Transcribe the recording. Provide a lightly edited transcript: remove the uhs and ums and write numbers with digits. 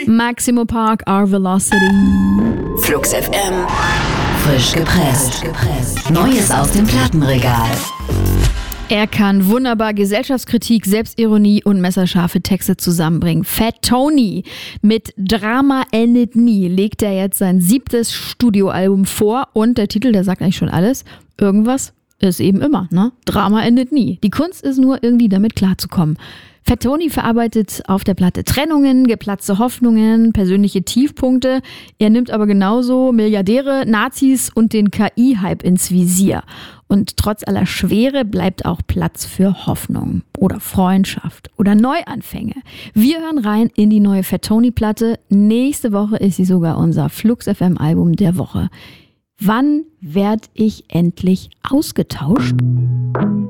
Maximo Park, Our Velocity. Flux FM. Frisch gepresst. Neues aus dem Plattenregal. Er kann wunderbar Gesellschaftskritik, Selbstironie und messerscharfe Texte zusammenbringen. Fat Tony mit Drama endet nie legt er jetzt sein 7. Studioalbum vor und der Titel, der sagt eigentlich schon alles. Irgendwas ist eben immer, ne? Drama endet nie. Die Kunst ist nur irgendwie damit klarzukommen. Fat Tony verarbeitet auf der Platte Trennungen, geplatzte Hoffnungen, persönliche Tiefpunkte. Er nimmt aber genauso Milliardäre, Nazis und den KI-Hype ins Visier. Und trotz aller Schwere bleibt auch Platz für Hoffnung oder Freundschaft oder Neuanfänge. Wir hören rein in die neue Fat Tony-Platte. Nächste Woche ist sie sogar unser Flux FM-Album der Woche. Wann werd ich endlich ausgetauscht?